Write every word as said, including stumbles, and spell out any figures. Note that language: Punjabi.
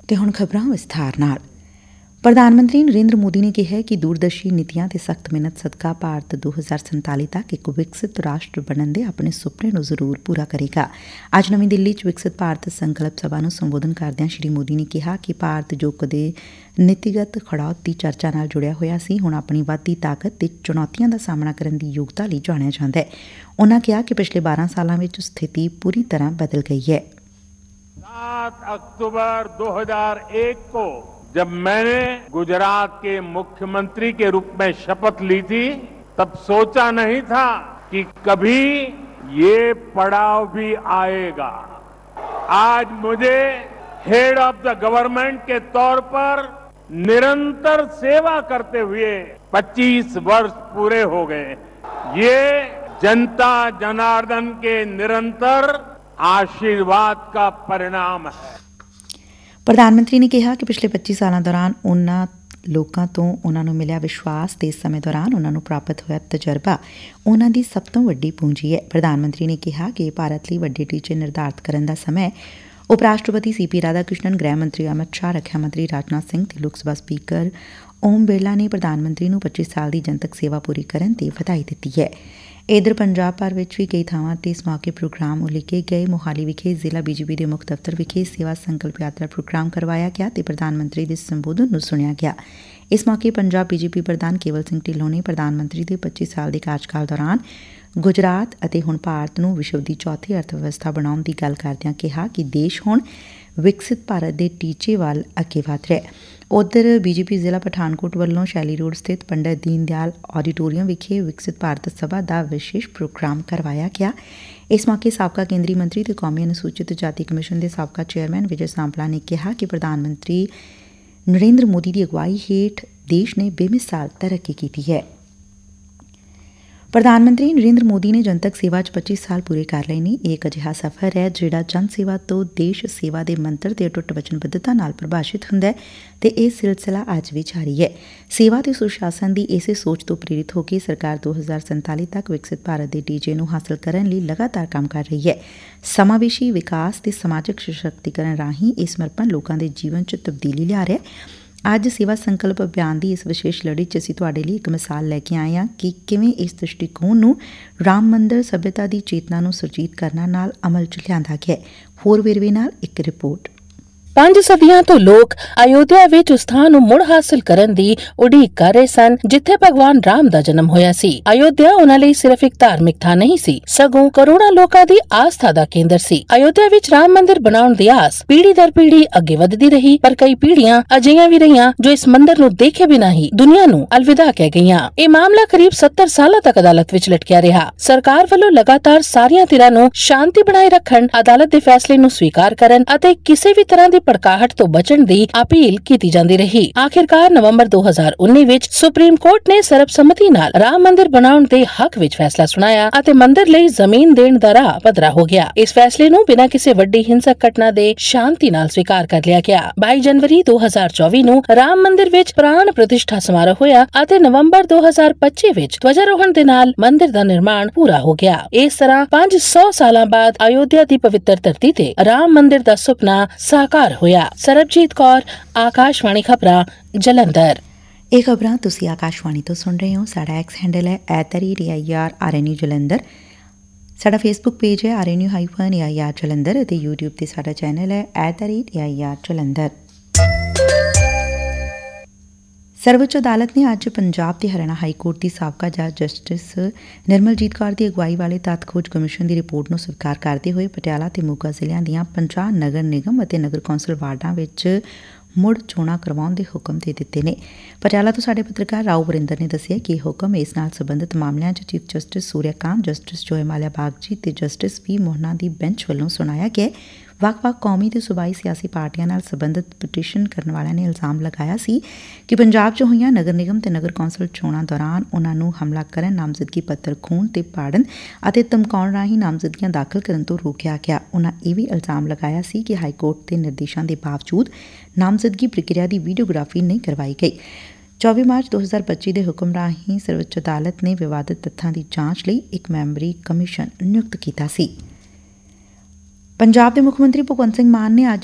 ਤੇ ਹੁਣ ਖਬਰਾਂ ਵਿਸਥਾਰ ਨਾਲ। ਪ੍ਰਧਾਨ ਮੰਤਰੀ ਨਰਿੰਦਰ ਮੋਦੀ ਨੇ ਕਿਹਾ ਕਿ ਦੂਰਦਰਸ਼ੀ ਨੀਤੀਆਂ ਤੇ ਸਖਤ ਮਿਹਨਤ ਸਦਕਾ ਭਾਰਤ ਦੋ ਹਜ਼ਾਰ ਸੰਤਾਲੀ ਤੱਕ ਇੱਕ ਵਿਕਸਿਤ ਰਾਸ਼ਟਰ ਬਣਨ ਦੇ ਆਪਣੇ ਸੁਪਨੇ ਨੂੰ ਜ਼ਰੂਰ ਪੂਰਾ ਕਰੇਗਾ। ਅੱਜ ਨਵੀਂ ਦਿੱਲੀ ਚ ਵਿਕਸਿਤ ਭਾਰਤ ਸੰਕਲਪ ਸਭਾ ਨੂੰ ਸੰਬੋਧਨ ਕਰਦਿਆਂ ਸ਼੍ਰੀ ਮੋਦੀ ਨੇ ਕਿਹਾ ਕਿ ਭਾਰਤ ਜੋ ਕਦੇ ਨੀਤੀਗਤ ਖੜੌਤ ਦੀ ਚਰਚਾ ਨਾਲ ਜੁੜਿਆ ਹੋਇਆ ਸੀ, ਹੁਣ ਆਪਣੀ ਵੱਧਦੀ ਤਾਕਤ ਤੇ ਚੁਣੌਤੀਆਂ ਦਾ ਸਾਹਮਣਾ ਕਰਨ ਦੀ ਯੋਗਤਾ ਲਈ ਜਾਣਿਆ ਜਾਂਦਾ ਹੈ। ਉਨ੍ਹਾਂ ਕਿਹਾ ਕਿ ਪਿਛਲੇ ਬਾਰਾਂ ਸਾਲਾਂ ਵਿੱਚ ਸਥਿਤੀ ਪੂਰੀ ਤਰ੍ਹਾਂ ਬਦਲ ਗਈ ਹੈ। सात अक्टूबर दो हज़ार एक को जब मैंने गुजरात के मुख्यमंत्री के रूप में शपथ ली थी, तब सोचा नहीं था कि कभी ये पड़ाव भी आएगा। आज मुझे हेड ऑफ द गवर्नमेंट के तौर पर निरंतर सेवा करते हुए पच्चीस वर्ष पूरे हो गए। ये जनता जनार्दन के निरंतर आशीर्वाद का परिणाम है। ਪ੍ਰਧਾਨ ਮੰਤਰੀ ਨੇ ਕਿਹਾ ਕਿ ਪਿਛਲੇ ਪੱਚੀ ਸਾਲਾਂ ਦੌਰਾਨ ਉਨ੍ਹਾਂ ਲੋਕਾਂ ਤੋਂ ਉਨ੍ਹਾਂ ਨੂੰ ਮਿਲਿਆ ਵਿਸ਼ਵਾਸ ਤੇ ਇਸ ਸਮੇਂ ਦੌਰਾਨ ਉਨ੍ਹਾਂ ਨੂੰ ਪ੍ਰਾਪਤ ਹੋਇਆ ਤਜਰਬਾ ਉਨ੍ਹਾਂ ਦੀ ਸਭ ਤੋਂ ਵੱਡੀ ਪੂੰਜੀ ਹੈ। ਪ੍ਰਧਾਨ ਮੰਤਰੀ ਨੇ ਕਿਹਾ ਕਿ ਭਾਰਤ ਲਈ ਵੱਡੇ ਟੀਚੇ ਨਿਰਧਾਰਤ ਕਰਨ ਦਾ ਸਮਾਂ ਹੈ। ਉਪ ਰਾਸ਼ਟਰਪਤੀ ਸੀ ਪੀ ਰਾਧਾ ਕ੍ਰਿਸ਼ਨਨ, ਗ੍ਰਹਿ ਮੰਤਰੀ ਅਮਿਤ ਸ਼ਾਹ, ਰੱਖਿਆ ਮੰਤਰੀ ਰਾਜਨਾਥ ਸਿੰਘ ਤੇ ਲੋਕ ਸਭਾ ਸਪੀਕਰ ਓਮ ਬਿਰਲਾ ਨੇ ਪ੍ਰਧਾਨ ਮੰਤਰੀ ਨੂੰ ਪੱਚੀ ਸਾਲ ਦੀ ਜਨਤਕ ਸੇਵਾ ਪੂਰੀ ਕਰਨ ਤੇ ਵਧਾਈ ਦਿੱਤੀ ਹੈ। ਇਧਰ ਪੰਜਾਬ ਭਰ ਵਿੱਚ ਵੀ ਕਈ ਥਾਵਾਂ ਤੇ ਇਸ ਮੌਕੇ ਪ੍ਰੋਗਰਾਮ ਉਲੀਕੇ ਗਏ। ਮੋਹਾਲੀ ਵਿਖੇ ਜ਼ਿਲ੍ਹਾ ਬੀਜੇਪੀ ਦੇ ਮੁੱਖ ਦਫ਼ਤਰ ਵਿਖੇ ਸੇਵਾ ਸੰਕਲਪ ਯਾਤਰਾ ਪ੍ਰੋਗਰਾਮ ਕਰਵਾਇਆ ਗਿਆ ਤੇ ਪ੍ਰਧਾਨ ਮੰਤਰੀ ਦੇ ਸੰਬੋਧਨ ਨੂੰ ਸੁਣਿਆ ਗਿਆ। ਇਸ ਮੌਕੇ ਪੰਜਾਬ ਬੀਜੇਪੀ ਪ੍ਰਧਾਨ ਕੇਵਲ ਸਿੰਘ ਢਿੱਲੋਂ ਨੇ ਪ੍ਰਧਾਨ ਮੰਤਰੀ ਦੇ ਪੱਚੀ ਸਾਲ ਦੇ ਕਾਰਜਕਾਲ ਦੌਰਾਨ ਗੁਜਰਾਤ ਅਤੇ ਹੁਣ ਭਾਰਤ ਨੂੰ ਵਿਸ਼ਵ ਦੀ ਚੌਥੀ ਅਰਥ ਵਿਵਸਥਾ ਬਣਾਉਣ ਦੀ ਗੱਲ ਕਰਦਿਆਂ ਕਿਹਾ ਕਿ ਦੇਸ਼ ਹੁਣ ਵਿਕਸਿਤ ਭਾਰਤ ਦੇ ਟੀਚੇ ਵੱਲ ਅੱਗੇ ਵਧ ਰਿਹਾ ਹੈ। ਉਧਰ ਬੀਜੇਪੀ ਜ਼ਿਲ੍ਹਾ ਪਠਾਨਕੋਟ ਵੱਲੋਂ ਸ਼ੈਲੀ ਰੋਡ ਸਥਿਤ ਪੰਡਿਤ ਦੀਨ ਦਿਆਲ ਆਡੀਟੋਰੀਅਮ ਵਿਖੇ ਵਿਕਸਿਤ ਭਾਰਤ ਸਭਾ ਦਾ ਵਿਸ਼ੇਸ਼ ਪ੍ਰੋਗਰਾਮ ਕਰਵਾਇਆ ਗਿਆ। ਇਸ ਮੌਕੇ ਸਾਬਕਾ ਕੇਂਦਰੀ ਮੰਤਰੀ ਤੇ ਕੌਮੀ ਅਨੁਸੂਚਿਤ ਜਾਤੀ ਕਮਿਸ਼ਨ ਦੇ ਸਾਬਕਾ ਚੇਅਰਮੈਨ ਵਿਜੇ ਸਾਂਪਲਾ ਨੇ ਕਿਹਾ ਕਿ ਪ੍ਰਧਾਨ ਮੰਤਰੀ ਨਰਿੰਦਰ ਮੋਦੀ ਦੀ ਅਗਵਾਈ ਹੇਠ ਦੇਸ਼ ਨੇ ਬੇਮਿਸਾਲ ਤਰੱਕੀ ਕੀਤੀ ਹੈ। ਪ੍ਰਧਾਨ ਮੰਤਰੀ ਨਰਿੰਦਰ ਮੋਦੀ ਨੇ ਜਨਤਕ ਸੇਵਾ ਚ ਪੱਚੀ ਸਾਲ ਪੂਰੇ ਕਰ ਲਏ ਨੇ। ਇਹ ਇੱਕ ਅਜਿਹਾ ਸਫ਼ਰ ਹੈ ਜਿਹੜਾ ਜਨ ਸੇਵਾ ਤੋਂ ਦੇਸ਼ ਸੇਵਾ ਦੇ ਮੰਤਰ ਤੇ ਅਟੁੱਟ ਵਚਨਬੱਧਤਾ ਨਾਲ ਪ੍ਰਭਾਸ਼ਿਤ ਹੁੰਦਾ ਹੈ ਤੇ ਇਹ ਸਿਲਸਿਲਾ ਅੱਜ ਵੀ ਜਾਰੀ ਹੈ। ਸੇਵਾ ਤੇ ਸੁਸ਼ਾਸਨ ਦੀ ਇਸੇ ਸੋਚ ਤੋਂ ਪ੍ਰੇਰਿਤ ਹੋ ਕੇ ਸਰਕਾਰ ਦੋ ਹਜ਼ਾਰ ਸੰਤਾਲੀ ਤੱਕ ਵਿਕਸਿਤ ਭਾਰਤ ਦੇ ਟੀਚੇ ਨੂੰ ਹਾਸਲ ਕਰਨ ਲਈ ਲਗਾਤਾਰ ਕੰਮ ਕਰ ਰਹੀ ਹੈ। ਸਮਾਵੇਸ਼ੀ ਵਿਕਾਸ ਤੇ ਸਮਾਜਿਕ ਸਸ਼ਕਤੀਕਰਨ ਰਾਹੀਂ ਇਹ ਸਮਰਪਣ ਲੋਕਾਂ ਦੇ ਜੀਵਨ ਚ ਤਬਦੀਲੀ ਲਿਆ ਰਿਹਾ ਹੈ। ਅੱਜ ਸੇਵਾ ਸੰਕਲਪ ਅਭਿਆਨ ਦੀ ਇਸ ਵਿਸ਼ੇਸ਼ ਲੜੀ ਚ ਅਸੀਂ ਤੁਹਾਡੇ ਲਈ ਇੱਕ ਮਿਸਾਲ ਲੈ ਕੇ ਆਏ ਹਾਂ ਕਿ ਕਿਵੇਂ ਇਸ ਦ੍ਰਿਸ਼ਟੀਕੋਣ ਨੂੰ ਰਾਮ ਮੰਦਰ ਸਭਿਅਤਾ ਦੀ ਚੇਤਨਾ ਨੂੰ ਸੁਰਜੀਤ ਕਰਨਾ ਨਾਲ ਅਮਲ ਚ ਲਿਆਂਦਾ ਗਿਆ। ਹੋਰ ਵੇਰਵੇ ਨਾਲ ਇੱਕ ਰਿਪੋਰਟ। ਪੰਜ ਸਦੀਆਂ ਤੋਂ ਲੋਕ ਅਯੋਧਿਆ ਵਿੱਚ ਉਸ ਥਾਂ ਨੂੰ ਮੁੜ ਹਾਸਲ ਕਰਨ ਦੀ ਉਡੀਕ ਕਰ ਰਹੇ ਸਨ ਜਿੱਥੇ ਭਗਵਾਨ ਰਾਮ ਦਾ ਜਨਮ ਹੋਇਆ ਸੀ। ਅਯੋਧਿਆ ਉਹਨਾਂ ਲਈ ਸਿਰਫ ਇੱਕ ਧਾਰਮਿਕ ਥਾਂ ਨਹੀਂ ਸੀ, ਸਗੋਂ ਕਰੋੜਾਂ ਲੋਕਾਂ ਦੀ ਆਸਥਾ ਦਾ ਕੇਂਦਰ ਸੀ। ਅਯੋਧਿਆ ਵਿੱਚ ਰਾਮ ਮੰਦਿਰ ਬਣਾਉਣ ਦੀ ਆਸ ਪੀੜ੍ਹੀ ਦਰ ਪੀੜ੍ਹੀ ਅੱਗੇ ਵਧਦੀ ਰਹੀ, ਪਰ ਕਈ ਪੀੜ੍ਹੀਆਂ ਅਜਿਹੀਆਂ ਵੀ ਰਹੀਆਂ ਜੋ ਇਸ ਮੰਦਿਰ ਨੂੰ ਦੇਖੇ ਬਿਨਾਂ ਹੀ ਦੁਨੀਆ ਨੂੰ ਅਲਵਿਦਾ ਕਹਿ ਗਈਆਂ। ਇਹ ਮਾਮਲਾ ਕਰੀਬ ਸੱਤਰ ਸਾਲਾਂ ਤੱਕ ਅਦਾਲਤ ਵਿੱਚ ਲਟਕਿਆ ਰਿਹਾ। ਸਰਕਾਰ ਵੱਲੋਂ ਲਗਾਤਾਰ ਸਾਰੀਆਂ ਧਿਰਾਂ ਨੂੰ ਸ਼ਾਂਤੀ ਬਣਾਏ ਰੱਖਣ, ਅਦਾਲਤ ਦੇ ਫੈਸਲੇ ਨੂੰ ਸਵੀਕਾਰ ਕਰਨ ਅਤੇ ਕਿਸੇ ਵੀ ਤਰ੍ਹਾਂ ਦੀ ਭੜਕਾਹਟ ਤੋਂ ਬਚਣ ਦੀ ਅਪੀਲ ਕੀਤੀ ਜਾਂਦੀ ਰਹੀ। ਆਖਿਰਕਾਰ ਨਵੰਬਰ ਦੋ ਹਜ਼ਾਰ ਉੱਨੀ ਵਿੱਚ ਸੁਪਰੀਮ ਕੋਰਟ ਨੇ ਸਰਬਸੰਮਤੀ ਨਾਲ ਰਾਮ ਮੰਦਿਰ ਬਣਾਉਣ ਦੇ ਹੱਕ ਵਿੱਚ ਫੈਸਲਾ ਸੁਣਾਇਆ ਅਤੇ ਮੰਦਿਰ ਲਈ ਜ਼ਮੀਨ ਦੇਣ ਦਾ ਰਾਹ ਪੱਧਰਾ ਹੋ ਗਿਆ। ਇਸ ਫੈਸਲੇ ਨੂੰ ਬਿਨਾਂ ਕਿਸੇ ਵੱਡੀ ਹਿੰਸਕ ਘਟਨਾ ਦੇ ਸ਼ਾਂਤੀ ਨਾਲ ਸਵੀਕਾਰ ਕਰ ਲਿਆ ਗਿਆ। ਬਾਈ ਜਨਵਰੀ ਦੋ ਹਜ਼ਾਰ ਚੌਵੀ ਨੂੰ ਰਾਮ ਮੰਦਿਰ ਵਿੱਚ ਪ੍ਰਾਣ ਪ੍ਰਤਿਸ਼ਠਾ ਸਮਾਰੋਹ ਹੋਇਆ ਅਤੇ ਨਵੰਬਰ ਦੋ ਹਜ਼ਾਰ ਪੱਚੀ ਵਿੱਚ ਧਵਜਾਰੋਹਣ ਦੇ ਨਾਲ ਮੰਦਿਰ ਦਾ ਨਿਰਮਾਣ ਪੂਰਾ ਹੋ ਗਿਆ। ਇਸ ਤਰ੍ਹਾਂ ਪੰਜ ਸੌ ਸਾਲਾਂ ਬਾਅਦ ਅਯੋਧਿਆ ਦੀ ਪਵਿੱਤਰ ਧਰਤੀ ਤੇ ਰਾਮ ਮੰਦਿਰ ਦਾ ਸੁਪਨਾ ਸਾਕਾਰ ਹੋਇਆ। ਸਰਬਜੀਤ ਕੌਰ, ਆਕਾਸ਼ਵਾਣੀ ਖਬਰਾਂ, ਜਲੰਧਰ। ਇਹ ਖਬਰਾਂ ਤੁਸੀਂ ਆਕਾਸ਼ਵਾਣੀ ਤੋਂ ਸੁਣ ਰਹੇ ਹੋ। ਸਾਡਾ ਐਕਸ ਹੈਂਡਲ ਹੈ at the rate A I R R N U Jalandhar. ਸਾਡਾ ਫੇਸਬੁੱਕ ਪੇਜ ਹੈ R N U hyphen A I R Jalandhar ਅਤੇ ਯੂਟਿਊਬ ਤੇ ਸਾਡਾ ਚੈਨਲ ਹੈ at the rate A I R Jalandhar. ਸਰਵਉੱਚ ਅਦਾਲਤ ਨੇ ਅੱਜ ਪੰਜਾਬ ਤੇ ਹਰਿਆਣਾ ਹਾਈਕੋਰਟ ਦੀ ਸਾਬਕਾ ਜੱਜ ਜਸਟਿਸ ਨਿਰਮਲਜੀਤ ਕੌਰ ਦੀ ਅਗਵਾਈ ਵਾਲੇ ਤੱਥ ਖੋਜ ਕਮਿਸ਼ਨ ਦੀ ਰਿਪੋਰਟ ਨੂੰ ਸਵੀਕਾਰ ਕਰਦੇ ਹੋਏ ਪਟਿਆਲਾ ਤੇ ਮੋਗਾ ਜ਼ਿਲ੍ਹਿਆਂ ਦੀਆਂ ਪੰਜਾਹ ਨਗਰ ਨਿਗਮ ਅਤੇ ਨਗਰ ਕੌਂਸਲ ਵਾਰਡਾਂ ਵਿੱਚ ਮੁੜ ਚੋਣਾਂ ਕਰਵਾਉਣ ਦੇ ਹੁਕਮ ਦੇ ਦਿੱਤੇ ਨੇ। ਪਟਿਆਲਾ ਤੋਂ ਸਾਡੇ ਪੱਤਰਕਾਰ ਰਾਓ ਵਰਿੰਦਰ ਨੇ ਦੱਸਿਆ ਕਿ ਇਹ ਹੁਕਮ ਇਸ ਨਾਲ ਸਬੰਧਤ ਮਾਮਲਿਆਂ 'ਚ chief justice Suryakant, justice ਜੋਇਮਾਲਿਆ Bagchi ਤੇ ਜਸਟਿਸ ਵੀ ਮੋਹਨਾ ਦੀ ਬੈਂਚ ਵੱਲੋਂ ਸੁਣਾਇਆ ਗਿਆ। ਵੱਖ-ਵੱਖ ਕੌਮੀ ਤੇ ਸੂਬਾਈ ਸਿਆਸੀ ਪਾਰਟੀਆਂ ਨਾਲ ਸਬੰਧਤ ਪਟੀਸ਼ਨ ਕਰਨ ਵਾਲਿਆਂ ਨੇ ਇਲਜ਼ਾਮ ਲਗਾਇਆ ਸੀ ਕਿ ਪੰਜਾਬ 'ਚ ਹੋਈਆਂ ਨਗਰ ਨਿਗਮ ਤੇ ਨਗਰ ਕੌਂਸਲ ਚੋਣਾਂ ਦੌਰਾਨ ਉਨ੍ਹਾਂ ਨੂੰ ਹਮਲਾ ਕਰਨ, ਨਾਮਜ਼ਦਗੀ ਪੱਤਰ ਖੋਹਣ ਤੇ ਪਾੜਨ ਅਤੇ ਧਮਕਾਉਣ ਰਾਹੀਂ ਨਾਮਜ਼ਦਗੀਆਂ ਦਾਖਲ ਕਰਨ ਤੋਂ ਰੋਕਿਆ ਗਿਆ। ਉਨ੍ਹਾਂ ਇਹ ਵੀ ਇਲਜ਼ਾਮ ਲਗਾਇਆ ਸੀ ਕਿ ਹਾਈਕੋਰਟ ਦੇ ਨਿਰਦੇਸ਼ਾਂ ਦੇ ਬਾਵਜੂਦ ਨਾਮਜ਼ਦਗੀ ਪ੍ਰਕਿਰਿਆ ਦੀ ਵੀਡੀਓਗ੍ਰਾਫੀ ਨਹੀਂ ਕਰਵਾਈ ਗਈ। ਚੌਵੀ ਮਾਰਚ ਦੋ ਹਜ਼ਾਰ ਪੱਚੀ ਦੇ ਹੁਕਮ ਰਾਹੀਂ ਸਰਵਉੱਚ ਅਦਾਲਤ ਨੇ ਵਿਵਾਦਤ ਤੱਥਾਂ ਦੀ ਜਾਂਚ ਲਈ ਇੱਕ ਮੈਂਬਰੀ ਕਮਿਸ਼ਨ ਨਿਯੁਕਤ ਕੀਤਾ ਸੀ। ਪੰਜਾਬ ਦੇ ਮੁੱਖ ਮੰਤਰੀ ਭਗਵੰਤ ਸਿੰਘ ਮਾਨ ਨੇ ਅੱਜ